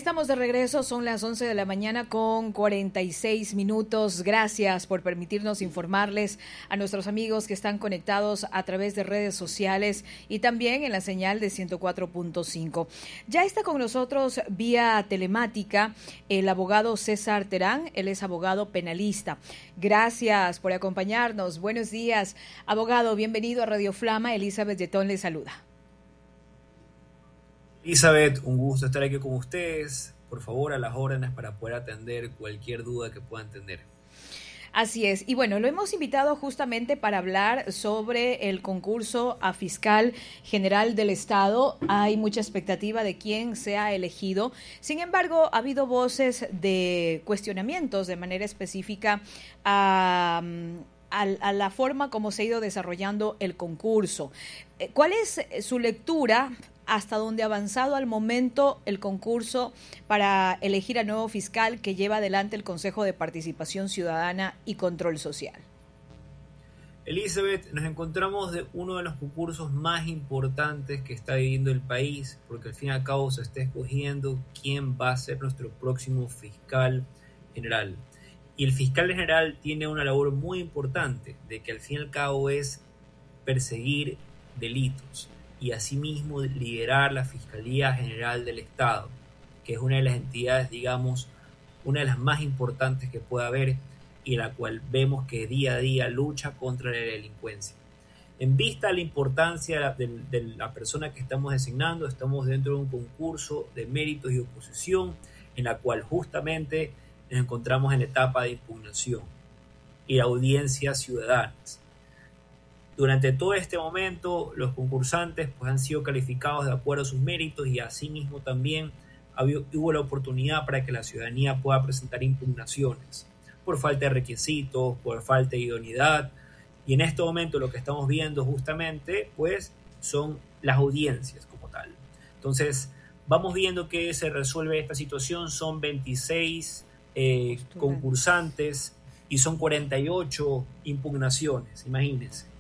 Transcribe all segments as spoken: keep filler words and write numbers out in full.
Estamos de regreso, son las once de la mañana con cuarenta y seis minutos. Gracias por permitirnos informarles a nuestros amigos que están conectados a través de redes sociales y también en la señal de ciento cuatro punto cinco. Ya está con nosotros vía telemática el abogado César Terán, él es abogado penalista. Gracias por acompañarnos. Buenos días, abogado. Bienvenido a Radio Flama. Elizabeth Yetón le saluda. Elizabeth, un gusto estar aquí con ustedes. Por favor, a las órdenes para poder atender cualquier duda que puedan tener. Así es. Y bueno, lo hemos invitado justamente para hablar sobre el concurso a fiscal general del Estado. Hay mucha expectativa de quién sea elegido. Sin embargo, ha habido voces de cuestionamientos de manera específica a... a la forma como se ha ido desarrollando el concurso. ¿Cuál es su lectura hasta donde ha avanzado al momento el concurso para elegir al nuevo fiscal que lleva adelante el Consejo de Participación Ciudadana y Control Social? Elizabeth, nos encontramos de uno de los concursos más importantes que está viviendo el país, porque al fin y al cabo se está escogiendo quién va a ser nuestro próximo fiscal general. Y el fiscal general tiene una labor muy importante, de que al fin y al cabo es perseguir delitos y asimismo liderar la Fiscalía General del Estado, que es una de las entidades, digamos, una de las más importantes que puede haber y la cual vemos que día a día lucha contra la delincuencia. En vista de la importancia de, de la persona que estamos designando, estamos dentro de un concurso de méritos y oposición en la cual justamente nos encontramos en la etapa de impugnación y audiencias ciudadanas. Durante todo este momento, los concursantes pues, han sido calificados de acuerdo a sus méritos y asimismo también hubo la oportunidad para que la ciudadanía pueda presentar impugnaciones por falta de requisitos, por falta de idoneidad. Y en este momento lo que estamos viendo justamente pues, son las audiencias como tal. Entonces, vamos viendo que se resuelve esta situación. Son veintiséis eh, concursantes y son cuarenta y ocho impugnaciones, imagínense.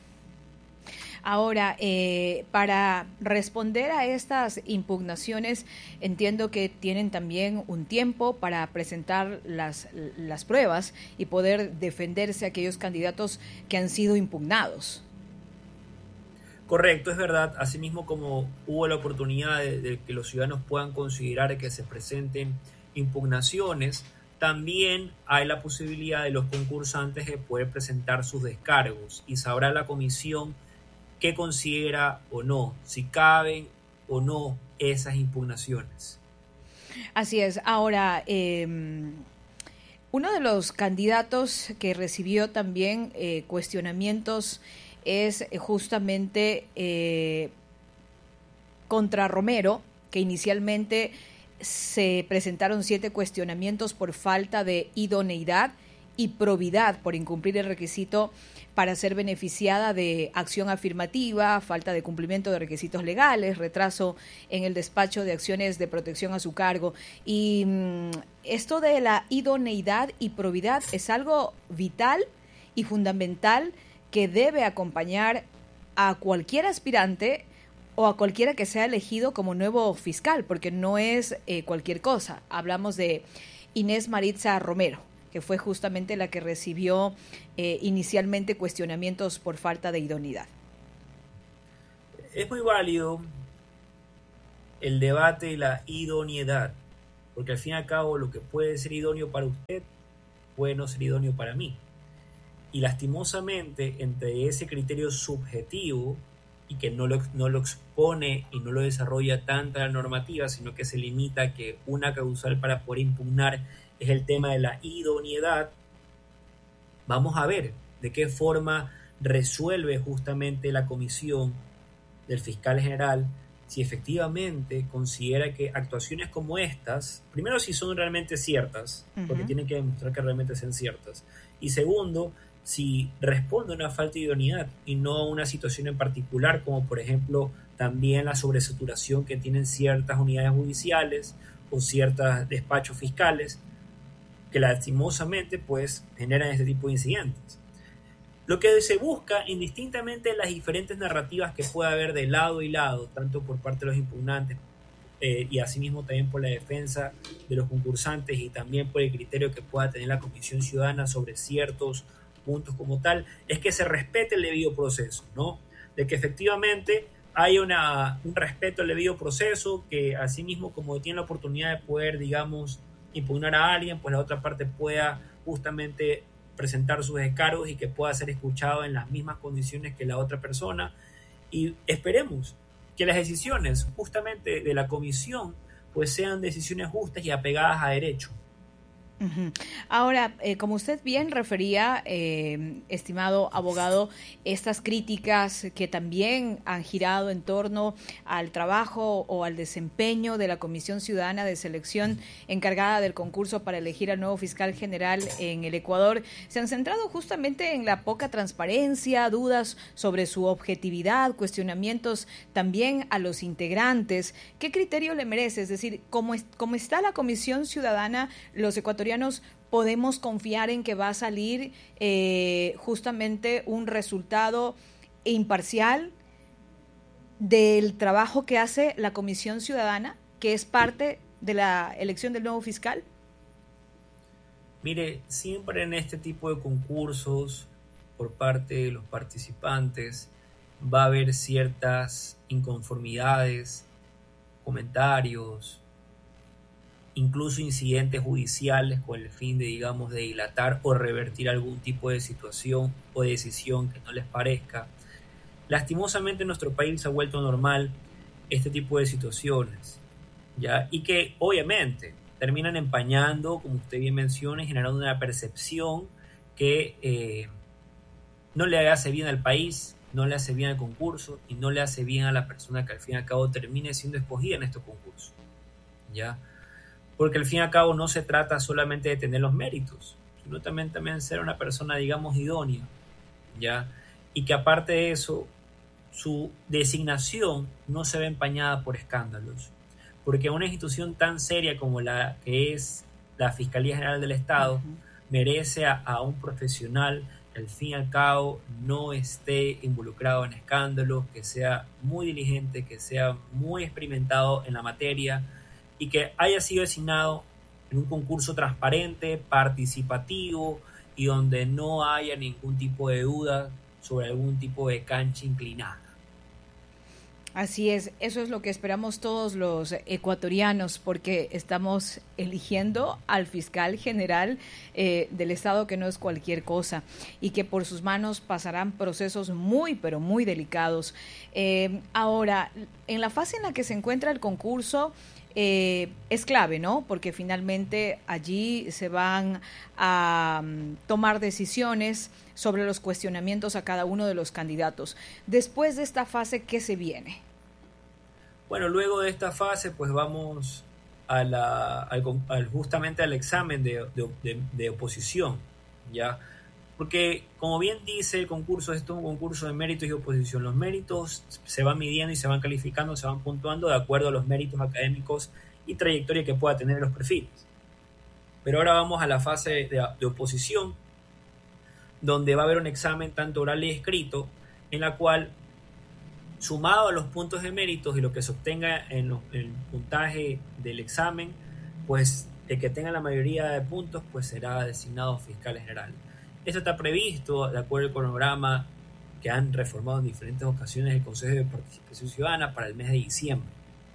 Ahora, eh, para responder a estas impugnaciones, entiendo que tienen también un tiempo para presentar las, las pruebas y poder defenderse a aquellos candidatos que han sido impugnados. Correcto, es verdad. Asimismo, como hubo la oportunidad de, de que los ciudadanos puedan considerar que se presenten impugnaciones, también hay la posibilidad de los concursantes de poder presentar sus descargos y sabrá la comisión qué considera o no, si caben o no esas impugnaciones. Así es. Ahora, eh, uno de los candidatos que recibió también eh, cuestionamientos es justamente eh, contra Romero, que inicialmente se presentaron siete cuestionamientos por falta de idoneidad y probidad por incumplir el requisito para ser beneficiada de acción afirmativa, falta de cumplimiento de requisitos legales, retraso en el despacho de acciones de protección a su cargo. Y mmm, esto de la idoneidad y probidad es algo vital y fundamental que debe acompañar a cualquier aspirante o a cualquiera que sea elegido como nuevo fiscal, porque no es eh, cualquier cosa. Hablamos de Inés Maritza Romero, que fue justamente la que recibió eh, inicialmente cuestionamientos por falta de idoneidad. Es muy válido el debate de la idoneidad, porque al fin y al cabo lo que puede ser idóneo para usted puede no ser idóneo para mí. Y lastimosamente, entre ese criterio subjetivo y que no lo, no lo expone y no lo desarrolla tanta la normativa, sino que se limita a que una causal para poder impugnar es el tema de la idoneidad, vamos a ver de qué forma resuelve justamente la comisión del fiscal general si efectivamente considera que actuaciones como estas, primero si son realmente ciertas, uh-huh. porque tienen que demostrar que realmente sean ciertas, y segundo, si responde a una falta de idoneidad y no a una situación en particular, como por ejemplo también la sobresaturación que tienen ciertas unidades judiciales o ciertos despachos fiscales, que lastimosamente pues generan este tipo de incidentes. Lo que se busca, indistintamente de las diferentes narrativas que pueda haber de lado y lado, tanto por parte de los impugnantes eh, y asimismo también por la defensa de los concursantes y también por el criterio que pueda tener la Comisión Ciudadana sobre ciertos puntos como tal, es que se respete el debido proceso, ¿no? De que efectivamente hay una, un respeto al debido proceso, que asimismo como tiene la oportunidad de poder, digamos, impugnar a alguien, pues la otra parte pueda justamente presentar sus descargos y que pueda ser escuchado en las mismas condiciones que la otra persona. Y esperemos que las decisiones justamente de la comisión pues sean decisiones justas y apegadas a derecho. Uh-huh. Ahora, eh, como usted bien refería, eh, estimado abogado, estas críticas que también han girado en torno al trabajo o al desempeño de la Comisión Ciudadana de Selección encargada del concurso para elegir al nuevo fiscal general en el Ecuador, se han centrado justamente en la poca transparencia, dudas sobre su objetividad, cuestionamientos también a los integrantes. ¿Qué criterio le merece? Es decir, ¿cómo, es, cómo está la Comisión Ciudadana, los ecuatorianos podemos confiar en que va a salir eh, justamente un resultado imparcial del trabajo que hace la Comisión Ciudadana, que es parte de la elección del nuevo fiscal? Mire, siempre en este tipo de concursos, por parte de los participantes, va a haber ciertas inconformidades, comentarios, incluso incidentes judiciales con el fin de, digamos, de dilatar o revertir algún tipo de situación o decisión que no les parezca. Lastimosamente en nuestro país se ha vuelto normal este tipo de situaciones, ¿ya? Y que obviamente terminan empañando, como usted bien menciona, y generando una percepción que eh, no le hace bien al país, no le hace bien al concurso y no le hace bien a la persona que al fin y al cabo termine siendo escogida en estos concursos, ¿ya? Porque al fin y al cabo no se trata solamente de tener los méritos, sino también, también ser una persona, digamos, idónea, ¿ya? Y que aparte de eso, su designación no se ve empañada por escándalos. Porque una institución tan seria como la que es la Fiscalía General del Estado uh-huh. merece a, a un profesional que al fin y al cabo no esté involucrado en escándalos, que sea muy diligente, que sea muy experimentado en la materia, y que haya sido designado en un concurso transparente, participativo y donde no haya ningún tipo de duda sobre algún tipo de cancha inclinada. Así es, eso es lo que esperamos todos los ecuatorianos, porque estamos eligiendo al fiscal general eh, del Estado, que no es cualquier cosa, y que por sus manos pasarán procesos muy, pero muy delicados. Eh, ahora, en la fase en la que se encuentra el concurso, Eh, es clave, ¿no? Porque finalmente allí se van a um, tomar decisiones sobre los cuestionamientos a cada uno de los candidatos. Después de esta fase, ¿qué se viene? Bueno, luego de esta fase, pues vamos a la, al, al, justamente al examen de, de, de, de oposición, ¿ya? Porque, como bien dice el concurso, esto es un concurso de méritos y oposición. Los méritos se van midiendo y se van calificando, se van puntuando de acuerdo a los méritos académicos y trayectoria que pueda tener los perfiles. Pero ahora vamos a la fase de, de oposición, donde va a haber un examen tanto oral y escrito, en la cual, sumado a los puntos de méritos y lo que se obtenga en, lo, en el puntaje del examen, pues el que tenga la mayoría de puntos, pues será designado fiscal general. Esto está previsto de acuerdo al cronograma que han reformado en diferentes ocasiones el Consejo de Participación Ciudadana para el mes de diciembre.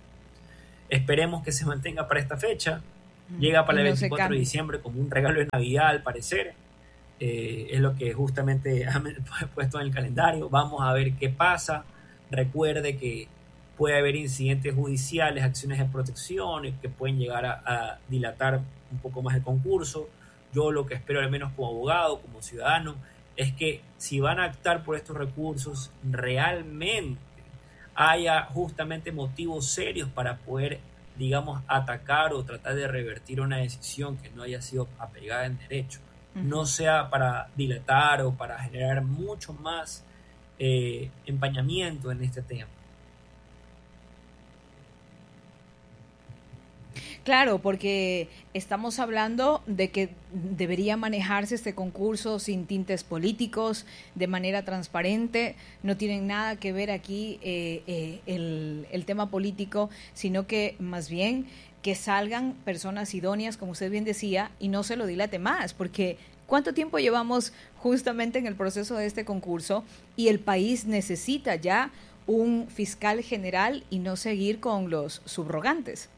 Esperemos que se mantenga para esta fecha. Llega para el veinticuatro de diciembre como un regalo de Navidad, al parecer. Eh, es lo que justamente han puesto en el calendario. Vamos a ver qué pasa. Recuerde que puede haber incidentes judiciales, acciones de protección que pueden llegar a, a dilatar un poco más el concurso. Yo lo que espero, al menos como abogado, como ciudadano, es que si van a optar por estos recursos, realmente haya justamente motivos serios para poder, digamos, atacar o tratar de revertir una decisión que no haya sido apegada en derecho. Uh-huh. No sea para dilatar o para generar mucho más eh, empañamiento en este tema. Claro, porque estamos hablando de que debería manejarse este concurso sin tintes políticos, de manera transparente. No tienen nada que ver aquí eh, eh, el, el tema político, sino que más bien que salgan personas idóneas, como usted bien decía, y no se lo dilate más, porque ¿cuánto tiempo llevamos justamente en el proceso de este concurso? Y el país necesita ya un fiscal general y no seguir con los subrogantes.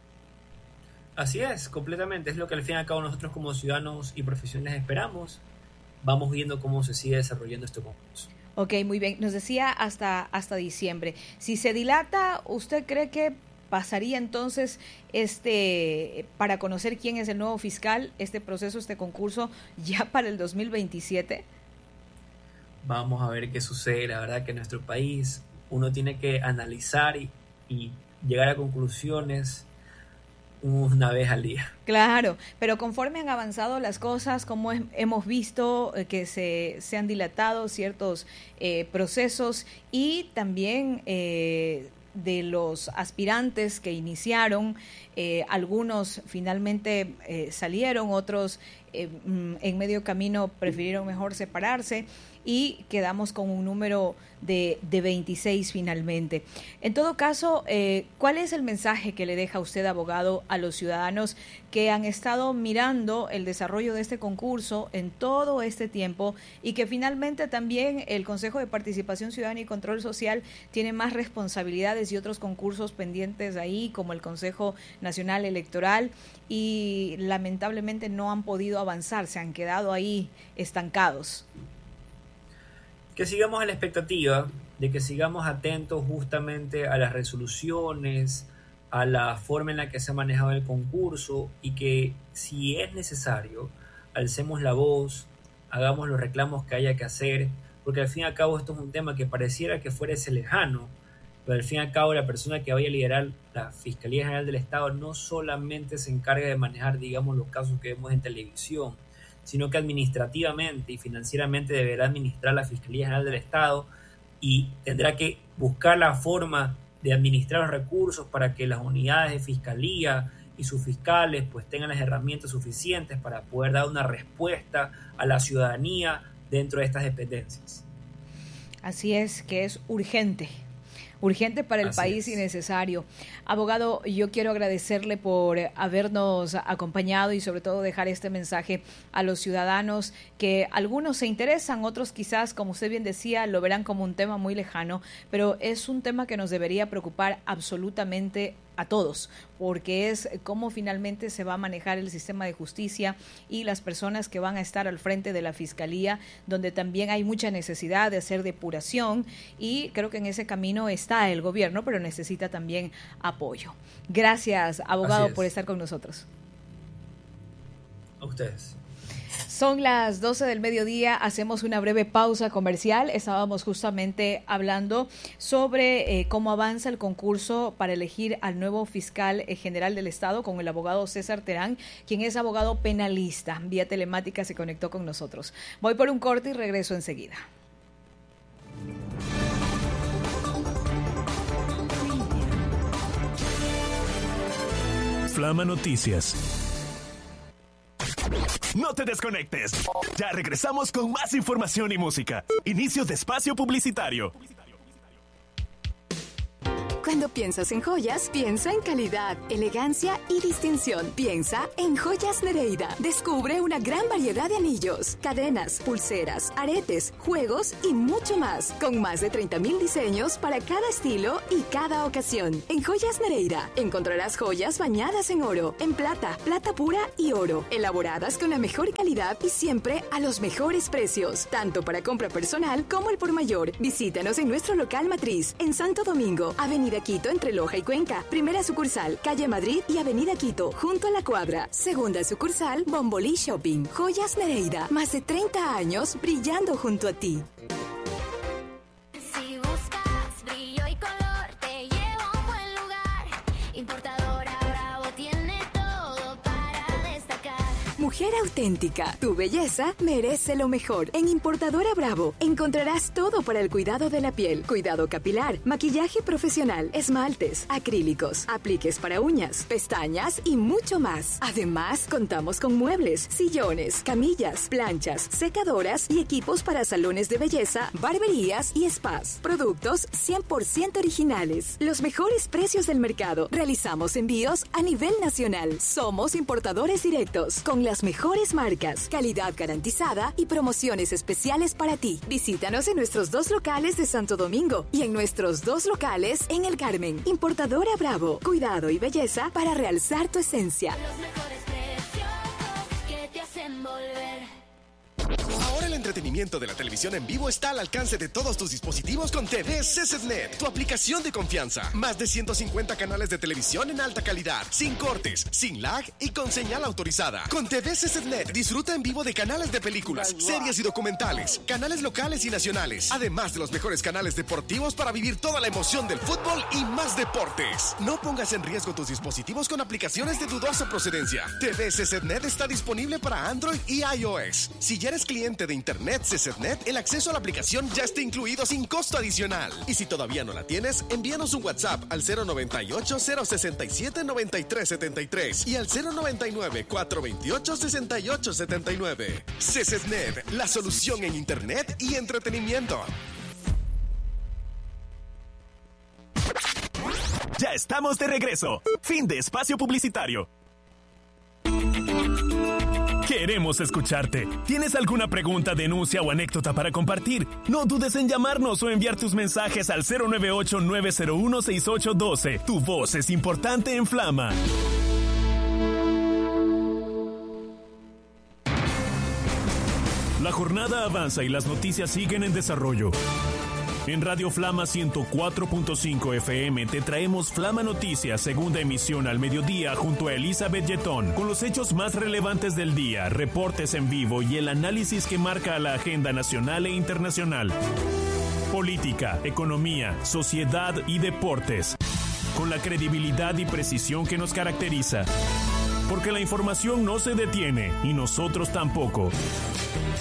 Así es, completamente. Es lo que al fin y al cabo nosotros como ciudadanos y profesionales esperamos. Vamos viendo cómo se sigue desarrollando este concurso. Ok, muy bien. Nos decía hasta, hasta diciembre. Si se dilata, ¿usted cree que pasaría entonces este para conocer quién es el nuevo fiscal, este proceso, este concurso, ya para el dos mil veintisiete? Vamos a ver qué sucede. La verdad que en nuestro país uno tiene que analizar y, y llegar a conclusiones una vez al día. Claro, pero conforme han avanzado las cosas, como es, hemos visto eh, que se, se han dilatado ciertos eh, procesos y también eh, de los aspirantes que iniciaron, eh, algunos finalmente eh, salieron, otros eh, en medio camino prefirieron mejor separarse y quedamos con un número de, de veintiséis finalmente. En todo caso, eh, ¿cuál es el mensaje que le deja usted, abogado, a los ciudadanos que han estado mirando el desarrollo de este concurso en todo este tiempo y que finalmente también el Consejo de Participación Ciudadana y Control Social tiene más responsabilidades y otros concursos pendientes ahí, como el Consejo Nacional Electoral, y lamentablemente no han podido avanzar, se han quedado ahí estancados? Que sigamos a la expectativa, de que sigamos atentos justamente a las resoluciones, a la forma en la que se ha manejado el concurso y que si es necesario, alcemos la voz, hagamos los reclamos que haya que hacer, porque al fin y al cabo esto es un tema que pareciera que fuera ese lejano, pero al fin y al cabo la persona que vaya a liderar la Fiscalía General del Estado no solamente se encarga de manejar, digamos, los casos que vemos en televisión, sino que administrativamente y financieramente deberá administrar la Fiscalía General del Estado y tendrá que buscar la forma de administrar los recursos para que las unidades de fiscalía y sus fiscales pues tengan las herramientas suficientes para poder dar una respuesta a la ciudadanía dentro de estas dependencias. Así es, que es urgente. Urgente para el Así país es. Y necesario. Abogado, yo quiero agradecerle por habernos acompañado y sobre todo dejar este mensaje a los ciudadanos que algunos se interesan, otros quizás, como usted bien decía, lo verán como un tema muy lejano, pero es un tema que nos debería preocupar absolutamente a todos, porque es cómo finalmente se va a manejar el sistema de justicia y las personas que van a estar al frente de la Fiscalía, donde también hay mucha necesidad de hacer depuración y creo que en ese camino está el gobierno, pero necesita también apoyo. Gracias, abogado, por estar con nosotros. A ustedes. Son las doce del mediodía, hacemos una breve pausa comercial. Estábamos justamente hablando sobre eh, cómo avanza el concurso para elegir al nuevo fiscal eh, general del Estado con el abogado César Terán, quien es abogado penalista. Vía telemática se conectó con nosotros. Voy por un corte y regreso enseguida. Flama Noticias. No te desconectes. Ya regresamos con más información y música. Inicio de espacio publicitario. Cuando piensas en joyas, piensa en calidad, elegancia y distinción. Piensa en Joyas Nereida. Descubre una gran variedad de anillos, cadenas, pulseras, aretes, juegos y mucho más. Con más de treinta mil diseños para cada estilo y cada ocasión. En Joyas Nereida encontrarás joyas bañadas en oro, en plata, plata pura y oro. Elaboradas con la mejor calidad y siempre a los mejores precios. Tanto para compra personal como el por mayor. Visítanos en nuestro local matriz, en Santo Domingo, Avenida Quito entre Loja y Cuenca. Primera sucursal, Calle Madrid y Avenida Quito, junto a la Cuadra. Segunda sucursal, Bombolí Shopping. Joyas Nereida, más de treinta años brillando junto a ti. Si buscas brillo y color, te lleva a un buen lugar. Importadora Bravo tiene todo para destacar. mujer auténtica. Tu belleza merece lo mejor. En Importadora Bravo encontrarás todo para el cuidado de la piel, cuidado capilar, maquillaje profesional, esmaltes, acrílicos, apliques para uñas, pestañas y mucho más. Además, contamos con muebles, sillones, camillas, planchas, secadoras y equipos para salones de belleza, barberías y spas. Productos cien por ciento originales. Los mejores precios del mercado. Realizamos envíos a nivel nacional. Somos importadores directos con las mejores marcas, calidad garantizada y promociones especiales para ti. Visítanos en nuestros dos locales de Santo Domingo y en nuestros dos locales en El Carmen. Importadora Bravo. Cuidado y belleza para realzar tu esencia. Los mejores precios que te hacen volver. Ahora el entretenimiento de la televisión en vivo está al alcance de todos tus dispositivos con T V C C T N E T, tu aplicación de confianza. Más de ciento cincuenta canales de televisión en alta calidad, sin cortes, sin lag y con señal autorizada. Con T V C C T N E T disfruta en vivo de canales de películas, series y documentales, canales locales y nacionales, además de los mejores canales deportivos para vivir toda la emoción del fútbol y más deportes. No pongas en riesgo tus dispositivos con aplicaciones de dudosa procedencia. T V C C T N E T está disponible para Android y iOS. Si ya eres cliente de Internet C C T N E T, el acceso a la aplicación ya está incluido sin costo adicional. Y si todavía no la tienes, envíanos un WhatsApp al cero noventa y ocho, cero sesenta y siete, noventa y tres setenta y tres y al cero noventa y nueve, cuatrocientos veintiocho, sesenta y ocho setenta y nueve. C C T N E T, la solución en Internet y entretenimiento. Ya estamos de regreso. Fin de espacio publicitario. Queremos escucharte. ¿Tienes alguna pregunta, denuncia o anécdota para compartir? No dudes en llamarnos o enviar tus mensajes al cero nueve ocho, nueve cero uno, seis ocho uno dos. Tu voz es importante en Flama. La jornada avanza y las noticias siguen en desarrollo. En Radio Flama ciento cuatro punto cinco F M te traemos Flama Noticias, segunda emisión al mediodía junto a Elizabeth Yetón, con los hechos más relevantes del día, reportes en vivo y el análisis que marca la agenda nacional e internacional. Política, economía, sociedad y deportes, con la credibilidad y precisión que nos caracteriza. Porque la información no se detiene y nosotros tampoco.